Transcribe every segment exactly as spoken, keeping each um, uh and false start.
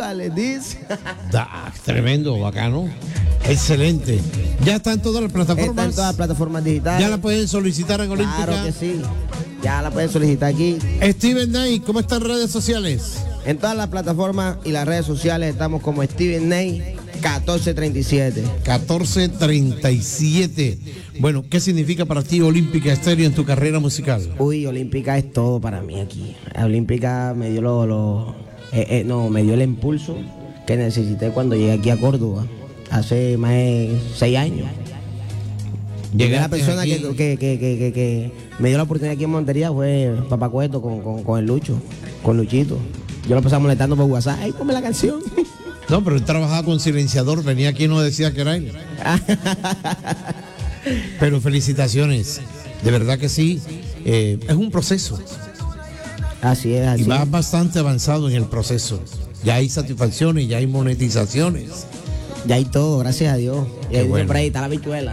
les dice. Da, tremendo, bacano. Excelente. Ya está en todas las plataformas. Está en todas las plataformas digitales. Ya la pueden solicitar en Olímpica. Claro que sí. Ya la pueden solicitar aquí. Steven Ney, ¿cómo están redes sociales? En todas las plataformas y las redes sociales estamos como Steven Ney catorce treinta y siete. catorce treinta y siete. Bueno, ¿qué significa para ti Olímpica Estéreo en tu carrera musical? Uy, Olímpica es todo para mí aquí. Olímpica me dio lo, lo eh, eh, no, me dio el impulso que necesité cuando llegué aquí a Córdoba hace más de seis años. Llegué la persona que, que, que, que, que, que me dio la oportunidad aquí en Montería fue Papá Cueto con, con, con el Lucho, con Luchito. Yo lo pasaba molestando por WhatsApp. ¡Ay, ponme la canción! No, pero él trabajaba con silenciador, venía aquí y no decía que era él. Pero felicitaciones, de verdad que sí, eh, es un proceso. Así es, así y va es. bastante avanzado en el proceso. Ya hay satisfacciones, ya hay monetizaciones. Ya hay todo, gracias a Dios. Y ahí bueno. Por ahí está la bichuela.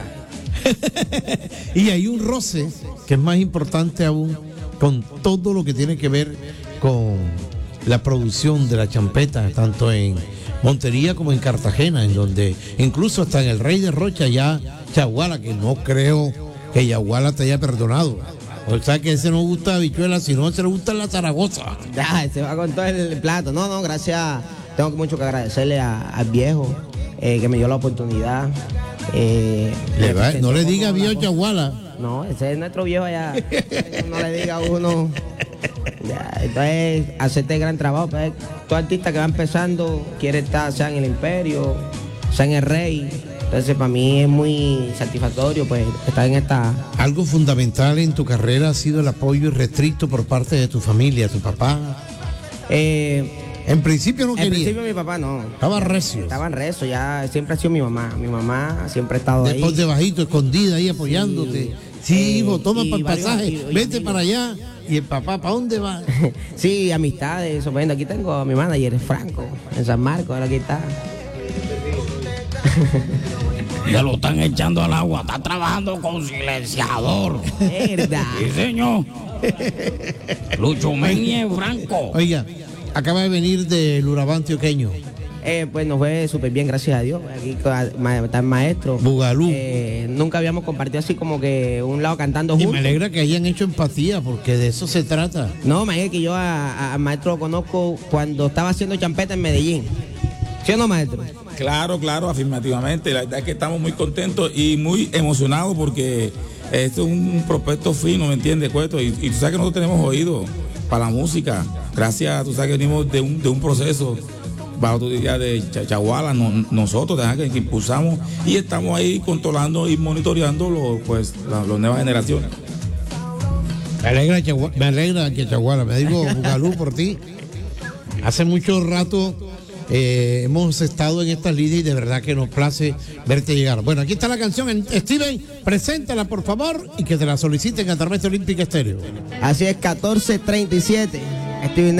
Y hay un roce que es más importante aún con todo lo que tiene que ver con la producción de la champeta, tanto en Montería como en Cartagena, en donde incluso hasta en el Rey de Rocha ya Chaguala, que no creo que Yaguala te haya perdonado. O sea que ese no gusta habichuela, sino se le gusta la Zaragoza. Ya, se va con todo el plato. No, no, gracias. Tengo mucho que agradecerle a- al viejo eh, que me dio la oportunidad. Eh, Le va- me no le presentó diga como viejo una Chaguala. cosa- No, ese es nuestro viejo allá. No le diga a uno. Ya, entonces, hacerte gran trabajo. Pues, todo artista que va empezando quiere estar, sea en el Imperio, sea en el Rey. Entonces, para mí es muy satisfactorio pues estar en esta. Algo fundamental en tu carrera ha sido el apoyo irrestricto por parte de tu familia, tu papá. Eh, En principio no en quería. principio mi papá no. Estaba recio. Estaba en rezo, ya siempre ha sido mi mamá. Mi mamá siempre ha estado ahí. Después de bajito, escondida ahí apoyándote. Sí, Eh, hijo, toma y para el varios- pasaje, y- y vete amigos. para allá. Y el papá, ¿para dónde va? Sí, amistades, eso. Bueno, aquí tengo a mi manager, Franco, en San Marcos, ahora aquí está. Ya lo están echando al agua, está trabajando con silenciador. Verdad. Sí, señor. Lucho Meñe Franco. Oiga, acaba de venir del Urabá antioqueño. Eh, pues nos fue súper bien, gracias a Dios. Aquí con- ma- está el maestro. Bugalú. Eh, nunca habíamos compartido así como que un lado cantando Y juntos. me alegra que hayan hecho empatía, porque de eso se trata. No, imagínate que yo a- a- al maestro lo conozco cuando estaba haciendo champeta en Medellín. ¿Sí o no, maestro? Claro, claro, afirmativamente. La verdad es que estamos muy contentos y muy emocionados porque esto es un prospecto fino, ¿me entiendes, Cueto? Y, y tú sabes que nosotros tenemos oído para la música. Gracias, tú sabes que venimos de un, de un proceso bajo tu idea de Cha- Chaguala, no- nosotros ¿verdad? que, que impulsamos y estamos ahí controlando y monitoreando lo, pues, la- las nuevas generaciones. Me alegra, Chagua- me alegra que Chaguala, me digo Bugalú por ti. Hace mucho rato eh, hemos estado en estas líneas y de verdad que nos place verte llegar. Bueno, aquí está la canción. En- Steven, preséntala por favor y que te la soliciten a través de Olímpica Estéreo. Así es, catorce treinta y siete. Steven